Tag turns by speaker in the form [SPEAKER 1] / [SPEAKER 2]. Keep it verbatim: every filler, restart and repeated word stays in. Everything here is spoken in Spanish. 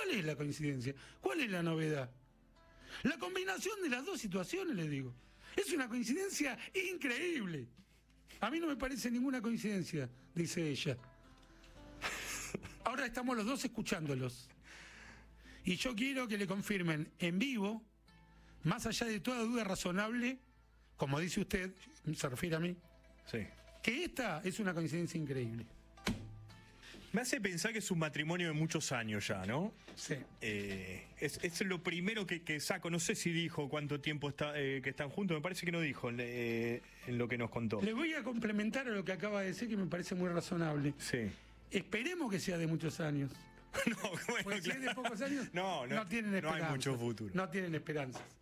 [SPEAKER 1] ¿Cuál es la coincidencia? ¿Cuál es la novedad? La combinación de las dos situaciones, le digo. Es una coincidencia increíble. A mí no me parece ninguna coincidencia, dice ella. Ahora estamos los dos escuchándolos. Y yo quiero que le confirmen en vivo, más allá de toda duda razonable, como dice usted, se refiere a mí,
[SPEAKER 2] sí,
[SPEAKER 1] que esta es una coincidencia increíble.
[SPEAKER 2] Me hace pensar que es un matrimonio de muchos años ya, ¿no?
[SPEAKER 1] Sí.
[SPEAKER 2] Eh, es, es lo primero que, que saco. No sé si dijo cuánto tiempo está, eh, que están juntos. Me parece que no dijo eh, en lo que nos contó.
[SPEAKER 1] Le voy a complementar a lo que acaba de decir, que me parece muy razonable.
[SPEAKER 2] Sí.
[SPEAKER 1] Esperemos que sea de muchos años.
[SPEAKER 2] No, bueno,
[SPEAKER 1] Porque si es de pocos años,
[SPEAKER 2] no, no,
[SPEAKER 1] no tienen esperanza.
[SPEAKER 2] No hay mucho futuro.
[SPEAKER 1] No tienen esperanzas.